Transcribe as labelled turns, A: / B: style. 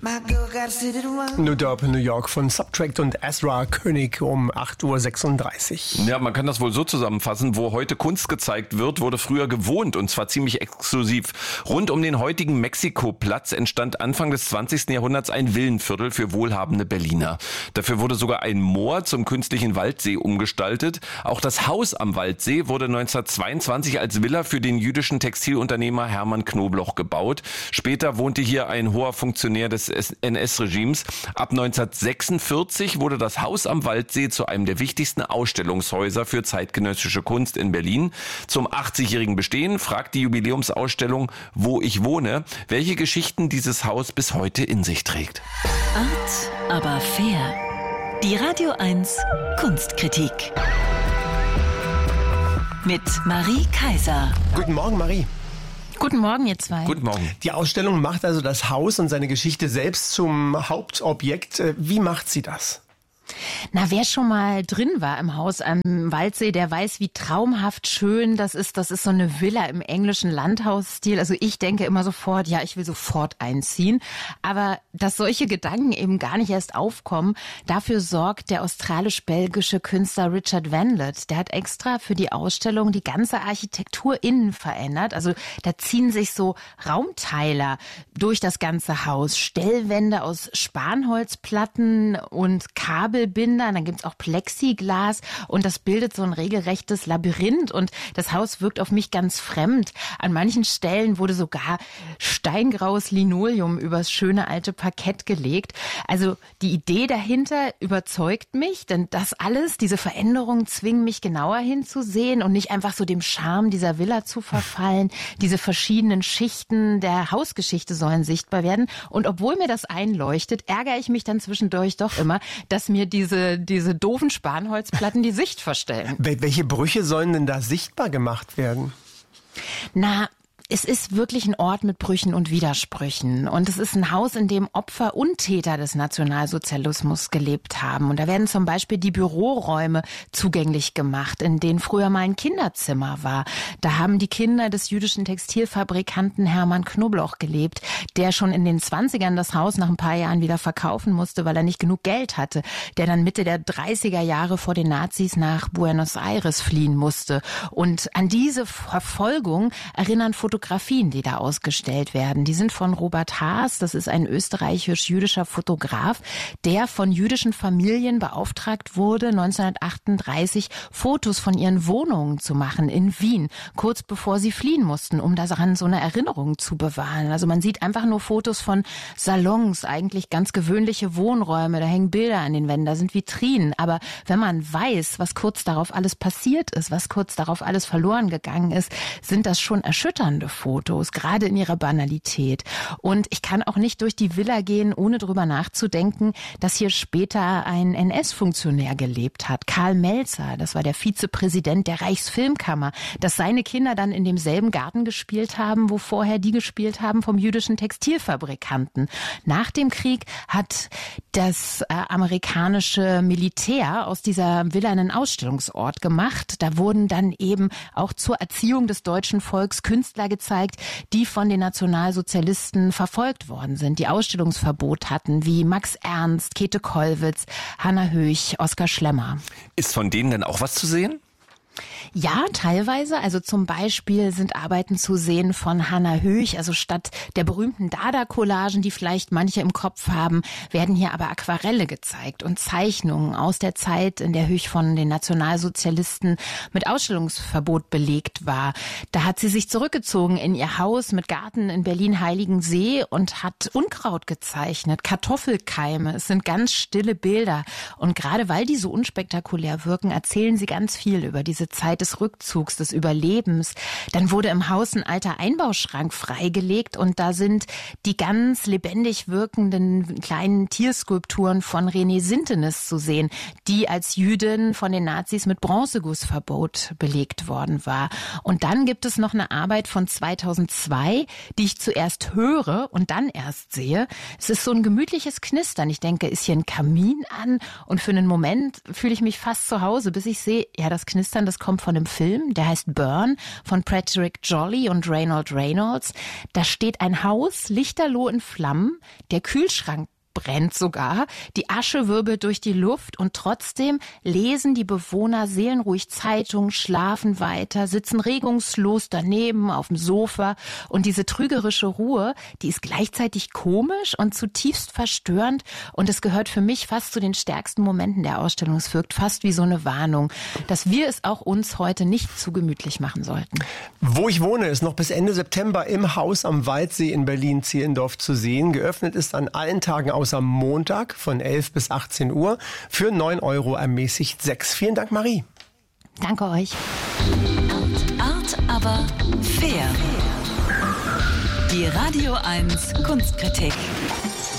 A: New Dope New York von Subtract und Ezra König um 8:36 Uhr.
B: Ja, man kann das wohl so zusammenfassen. Wo heute Kunst gezeigt wird, wurde früher gewohnt und zwar ziemlich exklusiv. Rund um den heutigen Mexikoplatz entstand Anfang des 20. Jahrhunderts ein Villenviertel für wohlhabende Berliner. Dafür wurde sogar ein Moor zum künstlichen Waldsee umgestaltet. Auch das Haus am Waldsee wurde 1922 als Villa für den jüdischen Textilunternehmer Hermann Knobloch gebaut. Später wohnte hier ein hoher Funktionär des NS-Regimes. Ab 1946 wurde das Haus am Waldsee zu einem der wichtigsten Ausstellungshäuser für zeitgenössische Kunst in Berlin. Zum 80-jährigen Bestehen fragt die Jubiläumsausstellung Wo ich wohne, welche Geschichten dieses Haus bis heute in sich trägt.
C: Art, aber fair. Die Radio 1 Kunstkritik. Mit Marie Kaiser.
A: Guten Morgen, Marie.
D: Guten Morgen, ihr zwei.
B: Guten Morgen.
A: Die Ausstellung macht also das Haus und seine Geschichte selbst zum Hauptobjekt. Wie macht sie das?
D: Na, wer schon mal drin war im Haus am Waldsee, der weiß, wie traumhaft schön das ist. Das ist so eine Villa im englischen Landhausstil. Also ich denke immer sofort, ja, ich will sofort einziehen. Aber dass solche Gedanken eben gar nicht erst aufkommen, dafür sorgt der australisch-belgische Künstler Richard Vanlett. Der hat extra für die Ausstellung die ganze Architektur innen verändert. Also da ziehen sich so Raumteiler durch das ganze Haus. Stellwände aus Spanholzplatten und Kabelbinder, dann gibt's auch Plexiglas und das bildet so ein regelrechtes Labyrinth und das Haus wirkt auf mich ganz fremd. An manchen Stellen wurde sogar steingraues Linoleum übers schöne alte Parkett gelegt. Also die Idee dahinter überzeugt mich, denn das alles, diese Veränderungen zwingen mich genauer hinzusehen und nicht einfach so dem Charme dieser Villa zu verfallen. Diese verschiedenen Schichten der Hausgeschichte sollen sichtbar werden und obwohl mir das einleuchtet, ärgere ich mich dann zwischendurch doch immer, dass mir diese doofen Spanholzplatten die Sicht verstellen.
A: Welche Brüche sollen denn da sichtbar gemacht werden?
D: Na, es ist wirklich ein Ort mit Brüchen und Widersprüchen. Und es ist ein Haus, in dem Opfer und Täter des Nationalsozialismus gelebt haben. Und da werden zum Beispiel die Büroräume zugänglich gemacht, in denen früher mal ein Kinderzimmer war. Da haben die Kinder des jüdischen Textilfabrikanten Hermann Knobloch gelebt, der schon in den 20ern das Haus nach ein paar Jahren wieder verkaufen musste, weil er nicht genug Geld hatte. Der dann Mitte der 30er Jahre vor den Nazis nach Buenos Aires fliehen musste. Und an diese Verfolgung erinnern Fotografien, die da ausgestellt werden. Die sind von Robert Haas, das ist ein österreichisch-jüdischer Fotograf, der von jüdischen Familien beauftragt wurde, 1938 Fotos von ihren Wohnungen zu machen in Wien, kurz bevor sie fliehen mussten, um daran so eine Erinnerung zu bewahren. Also man sieht einfach nur Fotos von Salons, eigentlich ganz gewöhnliche Wohnräume, da hängen Bilder an den Wänden, da sind Vitrinen. Aber wenn man weiß, was kurz darauf alles passiert ist, was kurz darauf alles verloren gegangen ist, sind das schon erschütternde Fotos, gerade in ihrer Banalität. Und ich kann auch nicht durch die Villa gehen, ohne drüber nachzudenken, dass hier später ein NS-Funktionär gelebt hat. Karl Melzer, das war der Vizepräsident der Reichsfilmkammer, dass seine Kinder dann in demselben Garten gespielt haben, wo vorher die gespielt haben vom jüdischen Textilfabrikanten. Nach dem Krieg hat das amerikanische Militär aus dieser Villa einen Ausstellungsort gemacht. Da wurden dann eben auch zur Erziehung des deutschen Volks Künstler gezeigt, die von den Nationalsozialisten verfolgt worden sind, die Ausstellungsverbot hatten, wie Max Ernst, Käthe Kollwitz, Hannah Höch, Oskar Schlemmer.
B: Ist von denen denn auch was zu sehen?
D: Ja, teilweise. Also zum Beispiel sind Arbeiten zu sehen von Hannah Höch. Also statt der berühmten Dada-Collagen, die vielleicht manche im Kopf haben, werden hier aber Aquarelle gezeigt und Zeichnungen aus der Zeit, in der Höch von den Nationalsozialisten mit Ausstellungsverbot belegt war. Da hat sie sich zurückgezogen in ihr Haus mit Garten in Berlin-Heiligensee und hat Unkraut gezeichnet, Kartoffelkeime. Es sind ganz stille Bilder. Und gerade weil die so unspektakulär wirken, erzählen sie ganz viel über diese Zeit des Rückzugs, des Überlebens. Dann wurde im Haus ein alter Einbauschrank freigelegt und da sind die ganz lebendig wirkenden kleinen Tierskulpturen von René Sintenis zu sehen, die als Jüdin von den Nazis mit Bronzegussverbot belegt worden war. Und dann gibt es noch eine Arbeit von 2002, die ich zuerst höre und dann erst sehe. Es ist so ein gemütliches Knistern. Ich denke, ist hier ein Kamin an? Und für einen Moment fühle ich mich fast zu Hause, bis ich sehe, ja, das Knistern, das das kommt von einem Film, der heißt Burn, von Patrick Jolly und Reynold Reynolds. Da steht ein Haus, lichterloh in Flammen, der Kühlschrank brennt sogar, die Asche wirbelt durch die Luft und trotzdem lesen die Bewohner seelenruhig Zeitung, schlafen weiter, sitzen regungslos daneben auf dem Sofa und diese trügerische Ruhe, die ist gleichzeitig komisch und zutiefst verstörend und es gehört für mich fast zu den stärksten Momenten der Ausstellung. Es wirkt fast wie so eine Warnung, dass wir es auch uns heute nicht zu gemütlich machen sollten.
A: Wo ich wohne, ist noch bis Ende September im Haus am Waldsee in Berlin-Zehlendorf zu sehen. Geöffnet ist an allen Tagen außer Montag von 11 bis 18 Uhr für 9 € ermäßigt 6. Vielen Dank, Marie.
D: Danke euch.
C: Art, aber fair. Die Radio 1 Kunstkritik.